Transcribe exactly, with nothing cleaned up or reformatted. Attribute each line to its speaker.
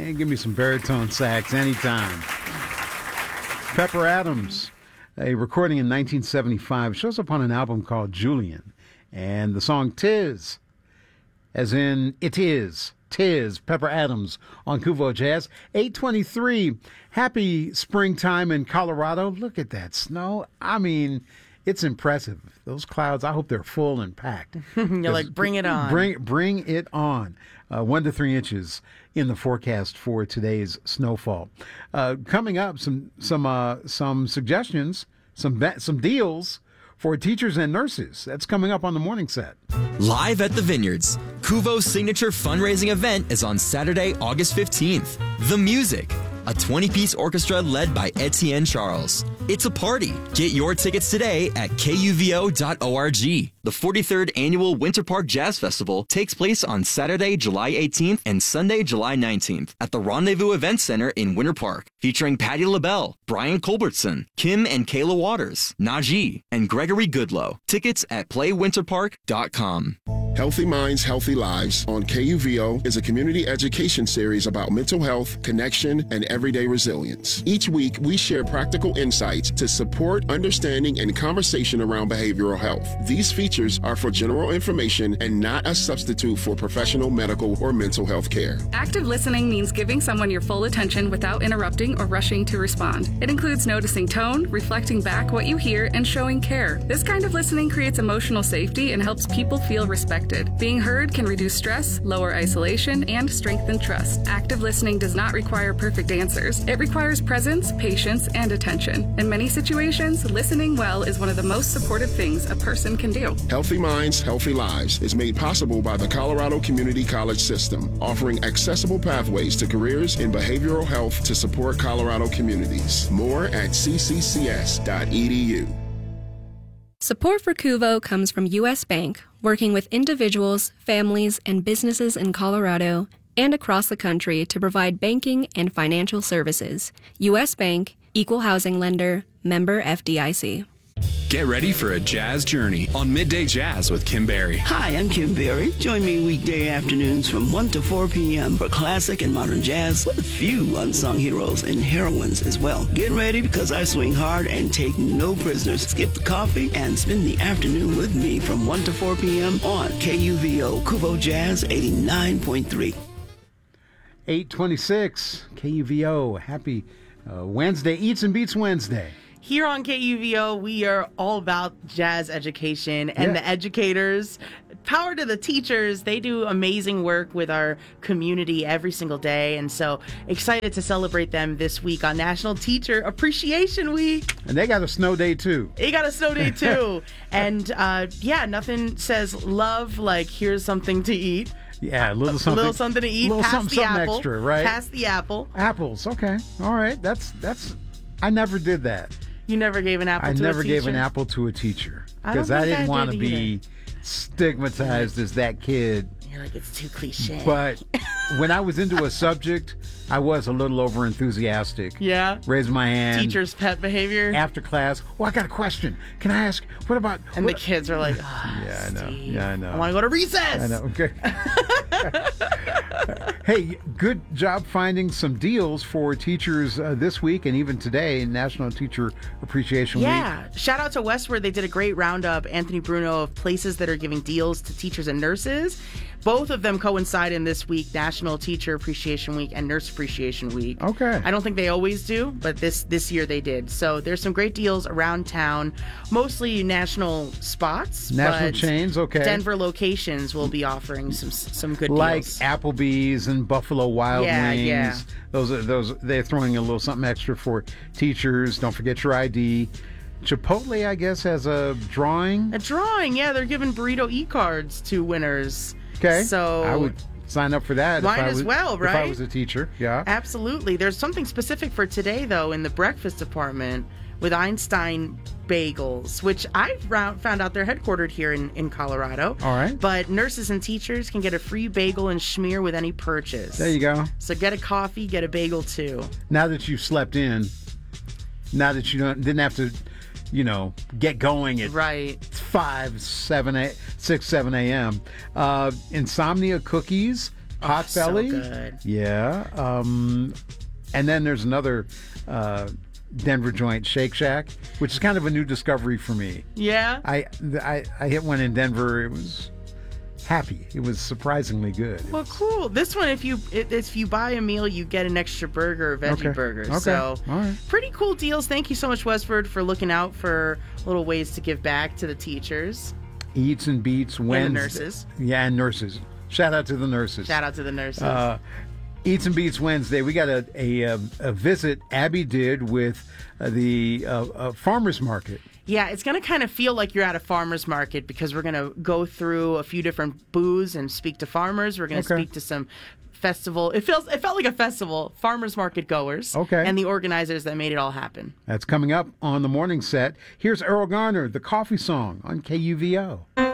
Speaker 1: Man, give me some baritone sax anytime. Pepper Adams, a recording in nineteen seventy-five, shows up on an album called Julian. And the song Tis, as in it is, Tis, Pepper Adams on Kuvo Jazz. eight twenty-three, happy springtime in Colorado. Look at that snow. I mean, it's impressive. Those clouds, I hope they're full and packed.
Speaker 2: You're like, bring it on.
Speaker 1: Bring, bring it on. Uh, one to three inches in the forecast for today's snowfall. Uh, coming up, some some uh, some suggestions, some be- some deals for teachers and nurses. That's coming up on the morning set.
Speaker 3: Live at the Vineyards, Kuvo's signature fundraising event is on Saturday, August fifteenth. The Music, a twenty-piece orchestra led by Etienne Charles. It's a party. Get your tickets today at K U V O dot org. The forty-third Annual Winter Park Jazz Festival takes place on Saturday, July eighteenth and Sunday, July nineteenth at the Rendezvous Event Center in Winter Park, featuring Patti LaBelle, Brian Culbertson, Kim and Kayla Waters, Najee, and Gregory Goodlow. Tickets at play winter park dot com.
Speaker 4: Healthy Minds, Healthy Lives on K U V O is a community education series about mental health, connection, and everyday resilience. Each week, we share practical insights to support understanding and conversation around behavioral health. These features are for general information and not a substitute for professional medical or mental health care.
Speaker 5: Active listening means giving someone your full attention without interrupting or rushing to respond. It includes noticing tone, reflecting back what you hear, and showing care. This kind of listening creates emotional safety and helps people feel respected. Being heard can reduce stress, lower isolation, and strengthen trust. Active listening does not require perfect answers. It requires presence, patience, and attention. In many situations, listening well is one of the most supportive things a person can do.
Speaker 4: Healthy Minds, Healthy Lives is made possible by the Colorado Community College System, offering accessible pathways to careers in behavioral health to support Colorado communities. More at c c c s dot e d u.
Speaker 6: Support for Kuvo comes from U S Bank, working with individuals, families, and businesses in Colorado and across the country to provide banking and financial services. U S Bank, Equal Housing Lender, member F D I C.
Speaker 7: Get ready for a jazz journey on Midday Jazz with Kim Berry.
Speaker 8: Hi, I'm Kim Berry. Join me weekday afternoons from one to four p.m. for classic and modern jazz with a few unsung heroes and heroines as well. Get ready because I swing hard and take no prisoners. Skip the coffee and spend the afternoon with me from one to four p.m. on K U V O Kuvo Jazz eighty-nine point three.
Speaker 1: eight twenty-six, K U V O. Happy uh, Wednesday, Eats and Beats Wednesday.
Speaker 2: Here on K U V O, we are all about jazz education and
Speaker 1: Yeah.
Speaker 2: the educators. Power to the teachers. They do amazing work with our community every single day. And so excited to celebrate them this week on National Teacher Appreciation Week.
Speaker 1: And they got a snow day, too.
Speaker 2: They got a snow day, too. and uh, yeah, nothing says love like here's something to eat.
Speaker 1: Yeah, a little something.
Speaker 2: A little something to eat.
Speaker 1: Little
Speaker 2: Pass
Speaker 1: something,
Speaker 2: the
Speaker 1: something
Speaker 2: apple.
Speaker 1: extra, right?
Speaker 2: Pass the apple.
Speaker 1: Apples, okay. All right. That's, that's, I never did that.
Speaker 2: You never gave an apple
Speaker 1: I
Speaker 2: to a
Speaker 1: never
Speaker 2: teacher?
Speaker 1: gave an apple to a teacher
Speaker 2: I don't
Speaker 1: because I,
Speaker 2: think
Speaker 1: didn't
Speaker 2: I
Speaker 1: want to
Speaker 2: did
Speaker 1: be
Speaker 2: either.
Speaker 1: stigmatized as that kid.
Speaker 2: You're like, it's too cliche.
Speaker 1: But when I was into a subject, I was a little over enthusiastic.
Speaker 2: Yeah.
Speaker 1: Raised my hand.
Speaker 2: Teacher's pet behavior.
Speaker 1: After class, oh, I got a question. Can I ask? What about?
Speaker 2: And
Speaker 1: what?
Speaker 2: the kids are like, oh,
Speaker 1: Yeah, I know.
Speaker 2: Steve,
Speaker 1: Yeah, I know.
Speaker 2: I want to go to recess.
Speaker 1: I know. Okay. Hey, good job finding some deals for teachers uh, this week and even today, National Teacher Appreciation Week.
Speaker 2: Yeah. Shout out to Westward. They did a great roundup, Anthony Bruno, of places that are giving deals to teachers and nurses. Both of them coincide in this week, National Teacher Appreciation Week and Nurse Appreciation Week.
Speaker 1: Okay.
Speaker 2: I don't think they always do, but this this year they did. So there's some great deals around town, mostly national spots.
Speaker 1: National
Speaker 2: but
Speaker 1: chains, okay.
Speaker 2: Denver locations will be offering some some good
Speaker 1: Like
Speaker 2: deals.
Speaker 1: Applebee's and Buffalo Wild
Speaker 2: Yeah,
Speaker 1: Wings.
Speaker 2: yeah.
Speaker 1: Those are those they're throwing a little something extra for teachers. Don't forget your I D. Chipotle, I guess, has a drawing.
Speaker 2: A drawing, yeah. They're giving burrito e-cards to winners.
Speaker 1: Okay.
Speaker 2: So
Speaker 1: I would sign up for that.
Speaker 2: Might
Speaker 1: if I
Speaker 2: as
Speaker 1: was,
Speaker 2: well,
Speaker 1: If I
Speaker 2: right?
Speaker 1: was a teacher, yeah.
Speaker 2: Absolutely. There's something specific for today, though, in the breakfast department with Einstein Bagels, which I found out they're headquartered here in, in Colorado.
Speaker 1: All right.
Speaker 2: But nurses and teachers can get a free bagel and schmear with any purchase.
Speaker 1: There you go.
Speaker 2: So get a coffee, get a bagel, too.
Speaker 1: Now that you've slept in, now that you don't didn't have to, you know, get going at
Speaker 2: Right.
Speaker 1: five, seven, eight, six, seven a.m. Uh, insomnia cookies Potbelly.
Speaker 2: So good.
Speaker 1: Yeah. Um, and then there's another uh, Denver joint, Shake Shack, which is kind of a new discovery for me.
Speaker 2: Yeah.
Speaker 1: I, I, I hit one in Denver. It was happy. It was surprisingly good.
Speaker 2: Well, cool. This one, if you if you buy a meal, you get an extra burger or veggie
Speaker 1: Okay.
Speaker 2: burger.
Speaker 1: Okay.
Speaker 2: So
Speaker 1: All right.
Speaker 2: pretty cool deals. Thank you so much, Westford, for looking out for little ways to give back to the teachers.
Speaker 1: Eats and Beats Wednesday.
Speaker 2: And the nurses.
Speaker 1: Yeah, and nurses. Shout out to the nurses.
Speaker 2: Shout out to the nurses.
Speaker 1: Uh, Eats and Beats Wednesday. We got a a, a, a visit Abby did with uh, the uh, uh, farmers market.
Speaker 2: Yeah, it's going to kind of feel like you're at a farmer's market because we're going to go through a few different booths and speak to farmers. We're going to
Speaker 1: Okay.
Speaker 2: speak to some festival. It feels it felt like a festival, farmers market goers.
Speaker 1: Okay.
Speaker 2: And the organizers that made it all happen.
Speaker 1: That's coming up on the morning set. Here's Earl Garner, the coffee song on K U V O.